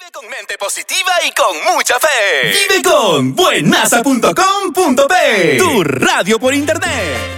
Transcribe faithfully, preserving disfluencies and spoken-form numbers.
Con mente positiva y con mucha fe. Vive con buenaza punto com punto pe. Tu radio por internet.